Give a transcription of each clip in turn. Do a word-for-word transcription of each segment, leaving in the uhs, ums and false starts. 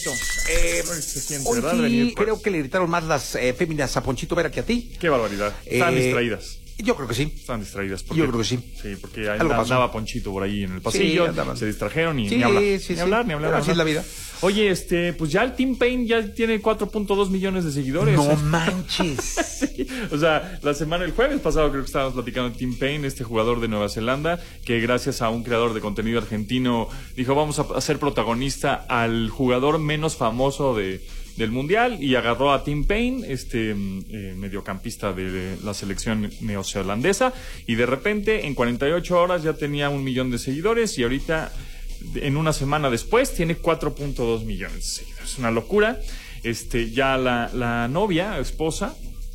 Ponchito? Eh, ¿Cómo se siente, hoy verdad? sí Venir, pues. creo que le gritaron más las eh, féminas a Ponchito Vera que a ti. Qué barbaridad. Están Eh, distraídas. Yo creo que sí. Están distraídas. Yo creo que sí. Sí, porque ahí Algo pasó. andaba Ponchito por ahí en el pasillo, andaban. se distrajeron y Sí, ni hablar. sí, ni sí. hablar, ni hablar. Pero ni así es hablar. la vida. Oye, este, pues ya el Tim Payne ya tiene cuatro punto dos millones de seguidores. No manches. Sí, o sea, la semana, el jueves pasado creo que estábamos platicando de Tim Payne, este jugador de Nueva Zelanda, que gracias a un creador de contenido argentino dijo, vamos a hacer protagonista al jugador menos famoso de, del mundial, y agarró a Tim Payne, este eh, mediocampista de la selección neozelandesa, y de repente en cuarenta y ocho horas ya tenía un millón de seguidores, y ahorita en una semana después tiene cuatro punto dos millones de seguidores. Es una locura. Este, ya la, la novia, esposa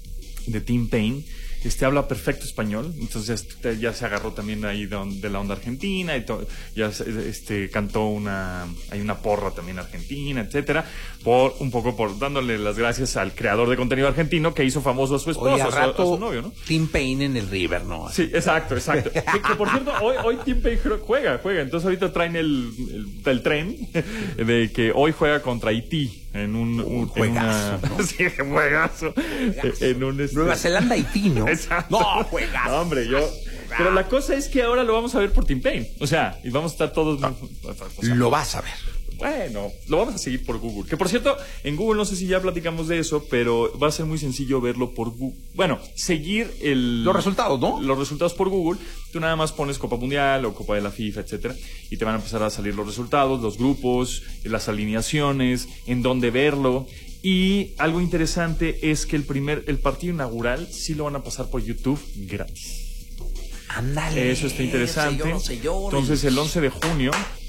de Tim Payne, este, habla perfecto español, entonces ya, ya se agarró también ahí de, de la onda argentina, y to, ya este, cantó una, hay una porra también argentina, etcétera, por un poco por dándole las gracias al creador de contenido argentino que hizo famoso a su esposo, Oye, a, a, su, rato, a su novio, ¿no? Tim Payne en el River, ¿no? Sí, exacto, exacto. Que, que por cierto, hoy, hoy Tim Payne juega, juega. Entonces ahorita traen el, el, el tren de que hoy juega contra Haití en un, un, un juegazo, en una, ¿no? Sí, juegazo. Juegazo. En un este... Nueva Zelanda, Haití, ¿no? Exacto. No, juegazo. No, hombre, yo. Pero la cosa es que ahora lo vamos a ver por Tim Payne. O sea, y vamos a estar todos. No. O sea, Lo vas a ver. Bueno, lo vamos a seguir por Google. Que por cierto, en Google no sé si ya platicamos de eso, pero va a ser muy sencillo verlo por Google. Bueno, seguir el... Los resultados, ¿no? Los resultados por Google. Tú nada más pones Copa Mundial o Copa de la FIFA, etcétera, y te van a empezar a salir los resultados, los grupos, las alineaciones, en dónde verlo. Y algo interesante es que el primer, el partido inaugural sí lo van a pasar por YouTube gratis. Ándale. Eso está interesante. Señor, señor. Entonces el once de junio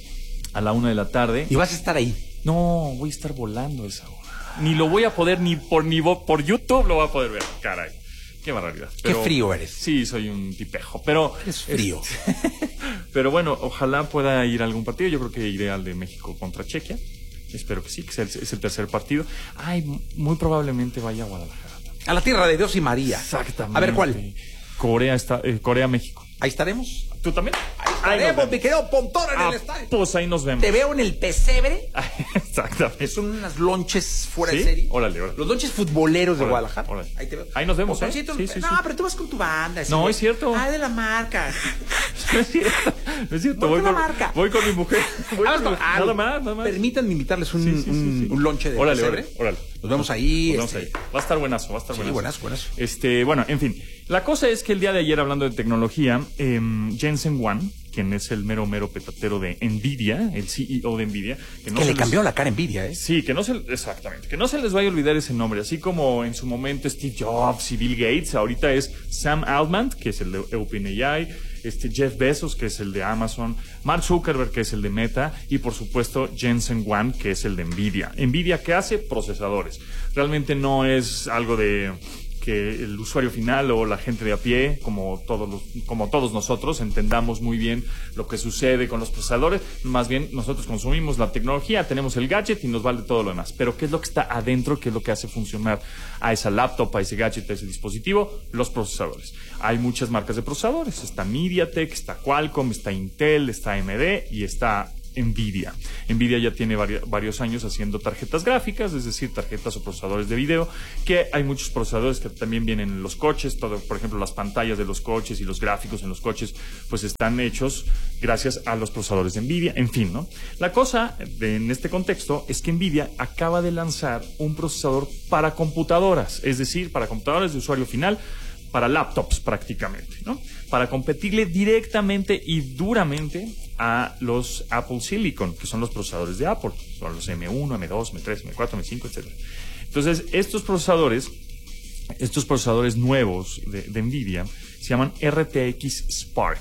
a la una de la tarde. Y vas a estar ahí. No, voy a estar volando a esa hora. Ni lo voy a poder, ni por ni por YouTube lo voy a poder ver. Caray. Qué barbaridad. Pero, qué frío eres. Sí, soy un tipejo, pero... Es frío. Es, pero bueno, ojalá pueda ir a algún partido. Yo creo que iré al de México contra Chequia. Espero que sí, que es el, es el tercer partido. Ay, muy probablemente vaya a Guadalajara. A la tierra de Dios y María. Exactamente. A ver, ¿cuál? Corea, está, eh, Corea, México. Ahí estaremos. ¿Tú también? Ahí estaremos, mi querido Pontón, en ah, el estadio. Pues ahí nos vemos. Te veo en el pesebre. Exactamente. Son unas lonches fuera ¿Sí? de serie. Órale, órale. Los lonches futboleros de Órale, Guadalajara. órale. Ahí te veo. Ahí nos vemos, ¿eh? Sí, Sí, sí, no, sí. pero tú vas con tu banda. No, ¿sí? es cierto. Ah, de la marca. No es cierto. No es cierto. Voy Voy, con con, la marca. voy con mi mujer. Voy Ah, con no, mi- ah, nada más, nada más. Permítanme invitarles un, Sí, sí, sí, un, sí. un lonche de Órale, pesebre. órale, órale. Nos vemos ahí. Nos vemos este, ahí. Va a estar buenazo, va a estar Sí, buenazo. buenazo, buenazo. Este, bueno, en fin. La cosa es que el día de ayer, hablando de tecnología, eh, Jensen Huang, quien es el mero mero petatero de Nvidia, el C E O de Nvidia, que, no que se le les- cambió la cara a Nvidia, ¿eh? Sí, que no se, exactamente, que no se les vaya a olvidar ese nombre, así como en su momento Steve Jobs y Bill Gates, ahorita es Sam Altman, que es el de OpenAI, este Jeff Bezos, que es el de Amazon, Mark Zuckerberg, que es el de Meta, y por supuesto Jensen Huang, que es el de Nvidia. Nvidia, ¿qué hace? Procesadores. Realmente no es algo de que el usuario final o la gente de a pie, como todos los, como todos nosotros, entendamos muy bien lo que sucede con los procesadores. Más bien, nosotros consumimos la tecnología, tenemos el gadget y nos vale todo lo demás. Pero ¿qué es lo que está adentro? ¿Qué es lo que hace funcionar a esa laptop, a ese gadget, a ese dispositivo? Los procesadores. Hay muchas marcas de procesadores. Está MediaTek, está Qualcomm, está Intel, está A M D y está Nvidia. Nvidia ya tiene vari varios años haciendo tarjetas gráficas, es decir, tarjetas o procesadores de video, que hay muchos procesadores que también vienen en los coches, todo, por ejemplo, las pantallas de los coches y los gráficos en los coches, pues están hechos gracias a los procesadores de Nvidia, en fin, ¿no? La cosa de, en este contexto es que Nvidia acaba de lanzar un procesador para computadoras, es decir, para computadores de usuario final, para laptops prácticamente, ¿no? Para competirle directamente y duramente a los Apple Silicon, que son los procesadores de Apple, son los M uno, M dos, M tres, M cuatro, M cinco, etcétera. Entonces, estos procesadores, estos procesadores nuevos de, de Nvidia, se llaman R T X Spark.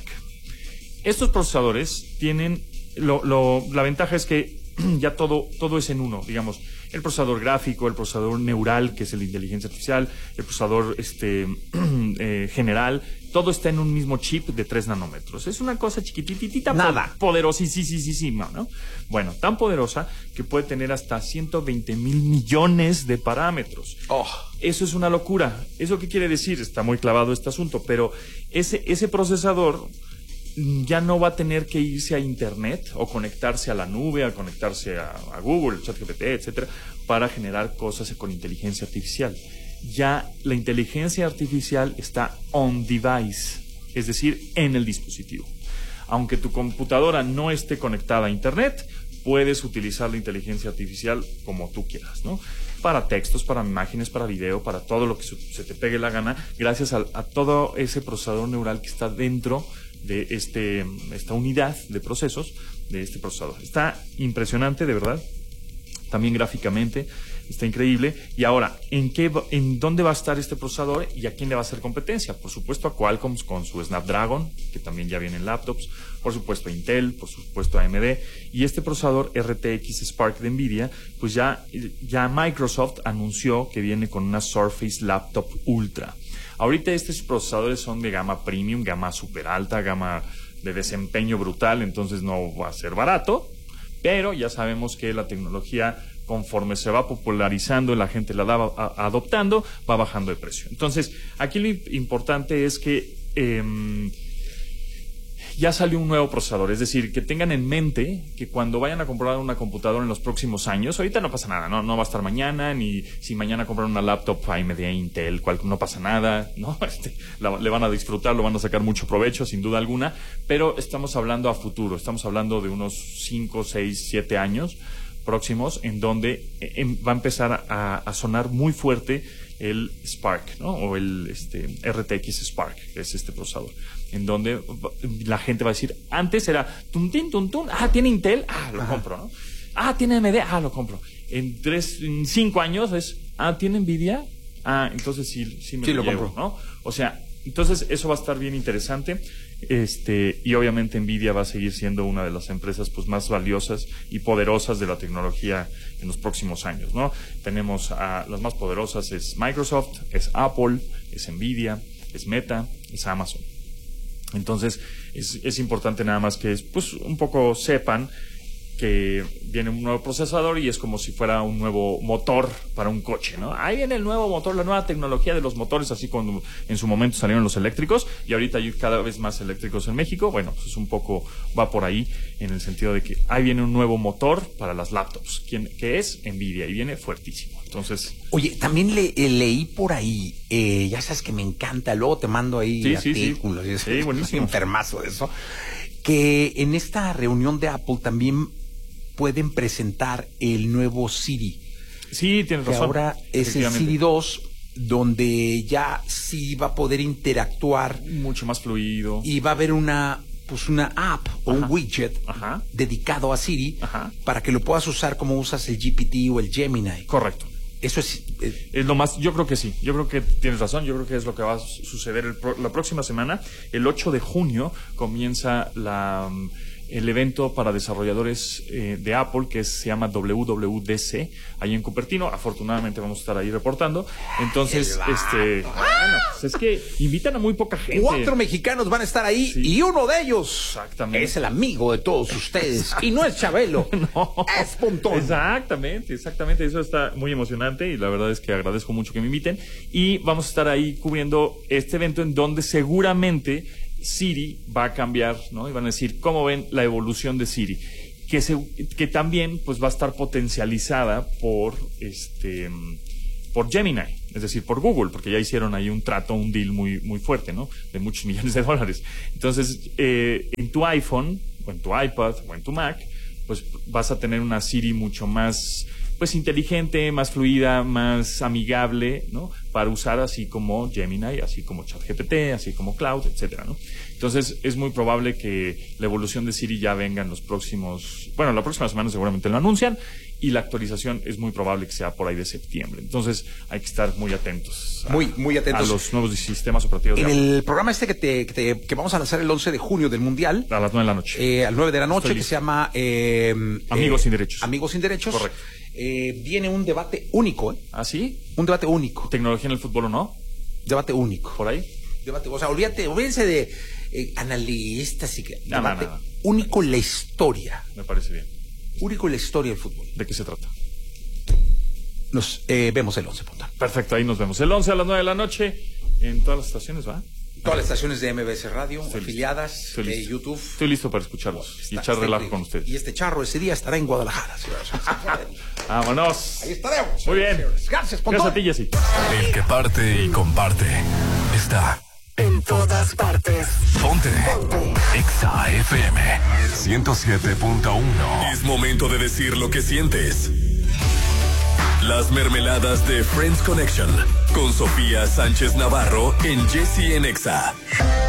Estos procesadores tienen, lo, lo, la ventaja es que ya todo, todo es en uno, digamos. El procesador gráfico, el procesador neural, que es el de inteligencia artificial, el procesador este, eh, general, todo está en un mismo chip de tres nanómetros. Es una cosa chiquititita, Nada. poderosísima, ¿no? Bueno, tan poderosa que puede tener hasta ciento veinte mil millones de parámetros. Oh. Eso es una locura. ¿Eso qué quiere decir? Está muy clavado este asunto, pero ese, ese procesador ya no va a tener que irse a internet o conectarse a la nube, a conectarse a, a Google, ChatGPT, etcétera, para generar cosas con inteligencia artificial. Ya la inteligencia artificial está on device, es decir, en el dispositivo. Aunque tu computadora no esté conectada a internet, puedes utilizar la inteligencia artificial como tú quieras, ¿no? Para textos, para imágenes, para video, para todo lo que se te pegue la gana, gracias a, a todo ese procesador neural que está dentro de este, esta unidad de procesos de este procesador. Está impresionante, de verdad. También gráficamente está increíble. Y ahora, ¿en qué, en dónde va a estar este procesador y a quién le va a hacer competencia? Por supuesto a Qualcomm con su Snapdragon, que también ya viene en laptops. Por supuesto a Intel, por supuesto a A M D. Y este procesador R T X Spark de Nvidia, pues ya, ya Microsoft anunció que viene con una Surface Laptop Ultra. Ahorita estos procesadores son de gama premium, gama super alta, gama de desempeño brutal, entonces no va a ser barato, pero ya sabemos que la tecnología, conforme se va popularizando y la gente la va a, adoptando, va bajando de precio. Entonces, aquí lo importante es que eh, ya salió un nuevo procesador, es decir, que tengan en mente que cuando vayan a comprar una computadora en los próximos años, ahorita no pasa nada, no, no va a estar mañana, ni si mañana compran una laptop A M D, Intel, cual, no pasa nada, ¿no? Este, la, le van a disfrutar, lo van a sacar mucho provecho, sin duda alguna, pero estamos hablando a futuro, estamos hablando de unos cinco, seis, siete años próximos, en donde en, va a empezar a, a sonar muy fuerte el Spark, ¿no? O el este, R T X Spark, que es este procesador, en donde la gente va a decir, antes era tuntín, tuntún, ah, tiene Intel, ah, lo Ajá. compro, ¿no? Ah, tiene A M D, ah, lo compro. En tres, en cinco años es, ah, tiene Nvidia, ah, entonces sí, sí me sí, lo, lo llevo, compro, ¿no? O sea, entonces eso va a estar bien interesante. Este, y obviamente Nvidia va a seguir siendo una de las empresas pues más valiosas y poderosas de la tecnología en los próximos años, ¿no? Tenemos a las más poderosas, es Microsoft, es Apple, es Nvidia, es Meta, es Amazon. Entonces es, es importante nada más que pues un poco sepan que viene un nuevo procesador y es como si fuera un nuevo motor para un coche, ¿no? Ahí viene el nuevo motor, la nueva tecnología de los motores, así cuando en su momento salieron los eléctricos y ahorita hay cada vez más eléctricos en México. Bueno, pues es un poco, va por ahí en el sentido de que ahí viene un nuevo motor para las laptops, que es Nvidia y viene fuertísimo. Entonces, oye, también le, eh, leí por ahí, eh, ya sabes que me encanta, luego te mando ahí sí, artículos, sí, sí. sí, buenísimo, enfermazo de eso, que en esta reunión de Apple también pueden presentar el nuevo Siri. Sí, tienes que razón. Ahora es el Siri dos, donde ya sí va a poder interactuar. Mucho más fluido. Y va a haber una, pues una app o Ajá. un widget Ajá. dedicado a Siri Ajá. para que lo puedas usar como usas el G P T o el Gemini. Correcto. Eso es, eh, es lo más, yo creo que sí, yo creo que tienes razón, yo creo que es lo que va a suceder el pro, la próxima semana. El ocho de junio comienza la... el evento para desarrolladores eh, de Apple, que es, se llama W W D C, ahí en Cupertino. Afortunadamente vamos a estar ahí reportando. Entonces, este, bueno, pues es que invitan a muy poca gente. Cuatro mexicanos van a estar ahí, sí. Y uno de ellos Exactamente. es el amigo de todos ustedes. Y no es Chabelo, no. Es Pontón. Exactamente, exactamente. Eso está muy emocionante y la verdad es que agradezco mucho que me inviten. Y vamos a estar ahí cubriendo este evento en donde seguramente Siri va a cambiar, ¿no? Y van a decir, ¿cómo ven la evolución de Siri? Que, se, que también pues va a estar potencializada por este por Gemini, es decir, por Google, porque ya hicieron ahí un trato, un deal muy, muy fuerte, ¿no? De muchos millones de dólares. Entonces, eh, en tu iPhone, o en tu iPad, o en tu Mac, pues vas a tener una Siri mucho más pues inteligente, más fluida, más amigable, ¿no? Para usar así como Gemini, así como ChatGPT, así como Cloud, etcétera, ¿no? Entonces, es muy probable que la evolución de Siri ya venga en los próximos, bueno, la próxima semana seguramente lo anuncian, y la actualización es muy probable que sea por ahí de septiembre. Entonces, hay que estar muy atentos. A, muy, muy atentos a los nuevos sistemas operativos. En de el programa este que, te, que, te, que vamos a lanzar el once de junio del Mundial. A las nueve de la noche. Eh, a las nueve de la noche, Estoy que listo. se llama... Eh, Amigos eh, sin derechos. Amigos sin derechos. Correcto. Eh, viene un debate único, ¿eh? ¿Ah, sí? Un debate único. ¿Tecnología en el fútbol o no? Debate único. ¿Por ahí? Debate, o sea, olvídate, olvídense de eh, analistas y que... No, debate no, no, no. único en la historia. Me parece bien. Único en la historia del fútbol. ¿De qué se trata? Nos eh, vemos el once, Pontón. Perfecto, ahí nos vemos. El once a las nueve de la noche en todas las estaciones, ¿va? Todas las estaciones de M B S Radio, Estoy afiliadas, listo. Estoy de listo. YouTube. Estoy listo para escucharlos Está- y echar está relajo increíble. con ustedes. Y este charro ese día estará en Guadalajara, señoras y señores. Vámonos. Ahí estaremos. Muy bien. señores. Gracias, Pontón. Gracias a ti, Jessy. El que parte y comparte está En todas partes. Ponte. Exa F M ciento siete punto uno. Es momento de decir lo que sientes. Las mermeladas de Friends Connection con Sofía Sánchez Navarro en Jessy en Exa.